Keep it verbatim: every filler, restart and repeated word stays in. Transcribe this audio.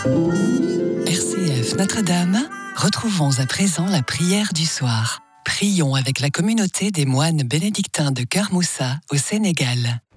R C F Notre-Dame, retrouvons à présent la prière du soir. Prions avec la communauté des moines bénédictins de Kermoussa au Sénégal.